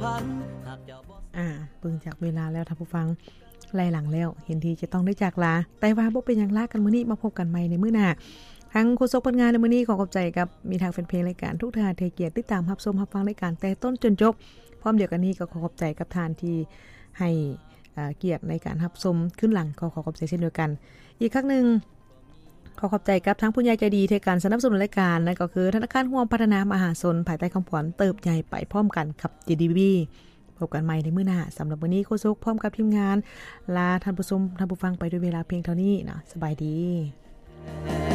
เบิ่งจากเวลาแล้วท่านผู้ฟังไล่หลังแล้วเห็นทีจะต้องได้จากลาแต่ว่าบ่เป็นหยังลากันมื้อนี้มาพบกันใหม่ในมื้อหน้าทั้งโฆษกผลงานในมื้อนี้ขอขอบใจกับมีทางแฟนเพลงรายการทุกท่านที่เกียรติติดตามรับชมรับฟังรายการแต่ต้นจนจบพร้อมเดียวกันนี้ก็ขอขอบใจกับท่านที่ให้เกียรติในการรับชมขึ้นหลังก็ขอขอบใจเช่นเดียวกันอีกครั้งนึงขอขอบใจกับทั้งผู้ใหญ่ใจดีในการสนับสนุนรายการนั่นก็คือธนาคารร่วมพัฒนามหาชนภายใต้คำขวัญเติบใหญ่ไปพร้อมกันกับ GDB พบกันใหม่ในมื้อหน้าสำหรับวันนี้โฆษกพร้อมกับทีมงานลาท่านผู้ชมท่านผู้ฟังไปด้วยเวลาเพียงเท่านี้นะสบายดี